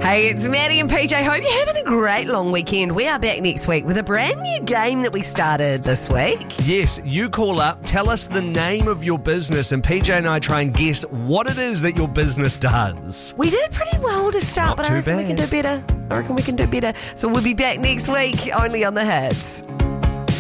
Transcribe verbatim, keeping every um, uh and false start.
Hey, it's Maddie and P J. Hope you're having a great long weekend. We are back next week with a brand new game that we started this week. Yes, you call up, tell us the name of your business, and P J and I try and guess what it is that your business does. We did pretty well to start, Not but too I reckon bad. we can do better. I reckon we can do better. So we'll be back next week, only on the Hits.